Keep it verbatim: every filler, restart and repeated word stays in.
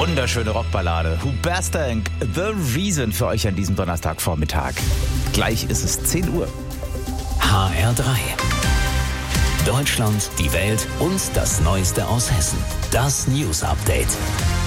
Wunderschöne Rockballade. Who Bastank, The Reason für euch an diesem Donnerstagvormittag. Gleich ist es zehn Uhr. H R drei. Deutschland, die Welt und das Neueste aus Hessen. Das News Update.